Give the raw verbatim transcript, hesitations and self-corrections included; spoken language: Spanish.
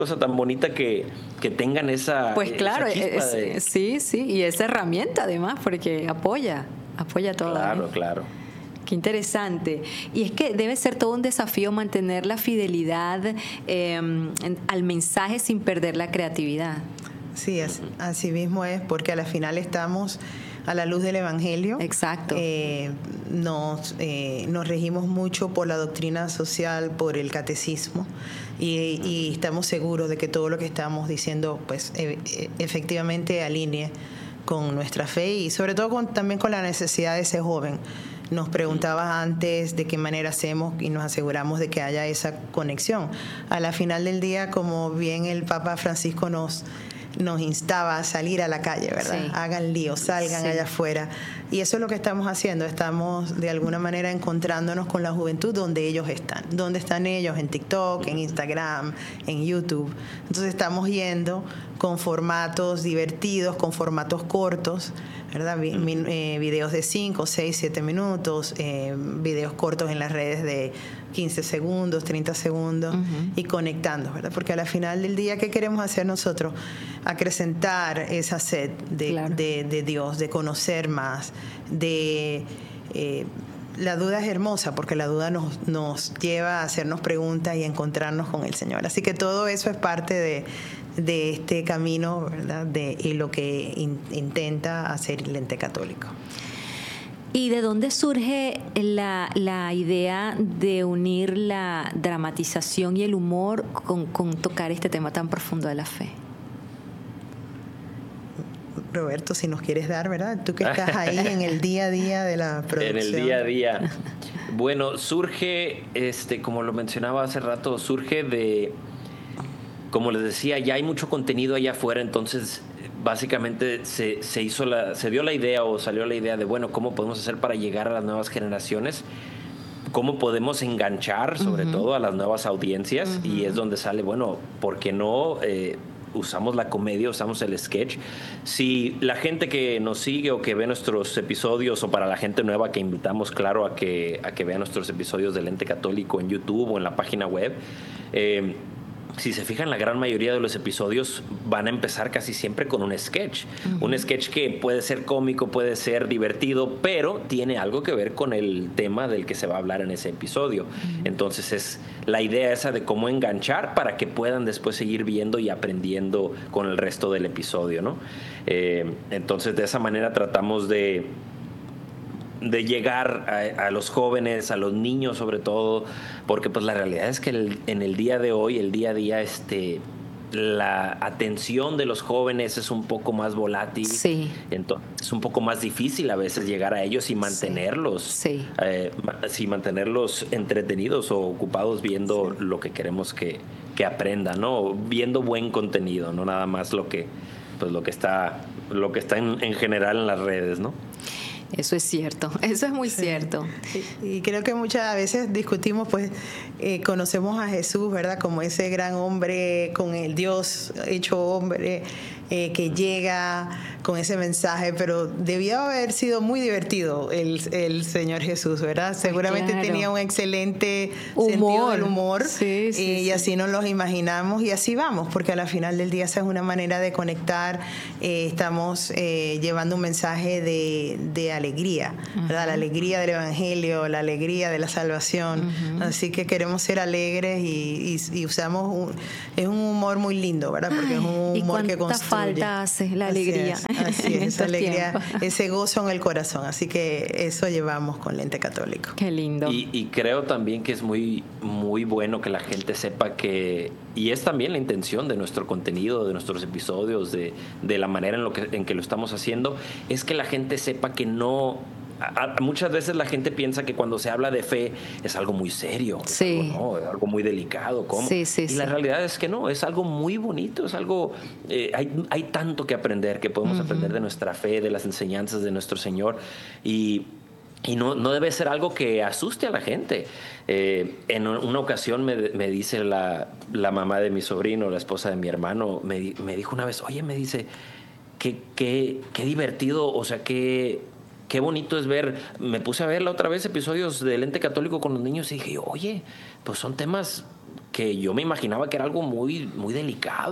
cosa tan bonita que, que tengan esa Pues claro, esa chispa es, de... sí, sí, y esa herramienta además, porque apoya, apoya todo. Claro, ¿eh? claro. Qué interesante. Y es que debe ser todo un desafío mantener la fidelidad eh, en, al mensaje sin perder la creatividad. Sí, así, así mismo es, porque a la final estamos a la luz del Evangelio. Exacto. Eh, nos, eh, nos regimos mucho por la doctrina social, por el catecismo, y, y estamos seguros de que todo lo que estamos diciendo, pues, e, e, efectivamente alinee con nuestra fe y sobre todo con, también con la necesidad de ese joven. Nos preguntabas antes de qué manera hacemos y nos aseguramos de que haya esa conexión. A la final del día, como bien el Papa Francisco nos nos instaba a salir a la calle, ¿verdad? Sí. Hagan lío, salgan Sí. allá afuera. Y eso es lo que estamos haciendo. Estamos de alguna manera encontrándonos con la juventud donde ellos están. ¿Dónde están ellos? En TikTok, en Instagram, en YouTube. Entonces estamos yendo con formatos divertidos, con formatos cortos, ¿verdad? Vi, mi, eh, videos de cinco, seis, siete minutos, eh, videos cortos en las redes de quince segundos, treinta segundos, uh-huh. y conectando, ¿verdad? Porque al final del día, ¿qué queremos hacer nosotros? Acrecentar esa sed de, claro. de, de Dios, de conocer más, de... Eh, la duda es hermosa porque la duda nos, nos lleva a hacernos preguntas y a encontrarnos con el Señor. Así que todo eso es parte de, de este camino, ¿verdad? De, y lo que in, intenta hacer el ente católico. ¿Y de dónde surge la, la idea de unir la dramatización y el humor con, con tocar este tema tan profundo de la fe? Roberto, si nos quieres dar, ¿verdad? Tú que estás ahí en el día a día de la producción. En el día a día. Bueno, surge, este, como lo mencionaba hace rato, surge de, como les decía, ya hay mucho contenido allá afuera, entonces básicamente se, se hizo la, se dio la idea o salió la idea de, bueno, ¿cómo podemos hacer para llegar a las nuevas generaciones? ¿Cómo podemos enganchar, sobre uh-huh. todo, a las nuevas audiencias? Uh-huh. Y es donde sale, bueno, ¿por qué no eh, usamos la comedia, usamos el sketch? Si la gente que nos sigue o que ve nuestros episodios, o para la gente nueva que invitamos, claro, a que, a que vea nuestros episodios del Ente Católico en YouTube o en la página web, eh, si se fijan, la gran mayoría de los episodios van a empezar casi siempre con un sketch. Uh-huh. Un sketch que puede ser cómico, puede ser divertido, pero tiene algo que ver con el tema del que se va a hablar en ese episodio. Uh-huh. Entonces es la idea esa de cómo enganchar para que puedan después seguir viendo y aprendiendo con el resto del episodio, ¿no? Eh, entonces de esa manera tratamos de... de llegar a, a los jóvenes, a los niños sobre todo, porque pues la realidad es que el, en el día de hoy, el día a día, este, la atención de los jóvenes es un poco más volátil, sí. Entonces es un poco más difícil a veces llegar a ellos y mantenerlos, sí. Eh, sí, mantenerlos entretenidos o ocupados viendo sí. lo que queremos que, que aprendan, ¿no? Viendo buen contenido, no nada más lo que, pues lo que está, lo que está en, en general en las redes, ¿no? Eso es cierto, eso es muy sí. cierto. Y, y creo que muchas veces discutimos, pues, eh, conocemos a Jesús, ¿verdad? Como ese gran hombre, con el Dios hecho hombre, eh, que llega con ese mensaje, pero debió haber sido muy divertido el, el Señor Jesús, ¿verdad? Seguramente claro. tenía un excelente humor. sentido del humor, sí, sí, eh, y sí. así nos los imaginamos y así vamos, porque al final del día esa es una manera de conectar, eh, estamos eh, llevando un mensaje de, de alegría, ¿verdad? Uh-huh. La alegría del Evangelio, la alegría de la salvación, uh-huh. así que queremos ser alegres y, y, y usamos, un, es un humor muy lindo, ¿verdad? Porque Ay, es un humor que construye. Falta hace la alegría. Así es, así es esa alegría, tiempos. Ese gozo en el corazón. Así que eso llevamos con el Ente Católico. Qué lindo. Y, y creo también que es muy, muy bueno que la gente sepa que, y es también la intención de nuestro contenido, de nuestros episodios, de, de la manera en, lo que, en que lo estamos haciendo, es que la gente sepa que no... A, a, muchas veces la gente piensa que cuando se habla de fe es algo muy serio, sí. es algo, ¿no? Es algo muy delicado, ¿cómo? Sí, sí, y sí. la realidad es que no, es algo muy bonito, es algo, eh, hay, hay tanto que aprender, que podemos uh-huh. aprender de nuestra fe, de las enseñanzas de nuestro Señor, y, y no, no debe ser algo que asuste a la gente. Eh, en una ocasión me, me dice la, la mamá de mi sobrino, la esposa de mi hermano, me, me dijo una vez, oye, me dice, qué, qué, qué divertido, o sea, qué... Qué bonito es ver, me puse a ver la otra vez episodios del Ente Católico con los niños y dije, oye, pues son temas que yo me imaginaba que era algo muy, muy delicado.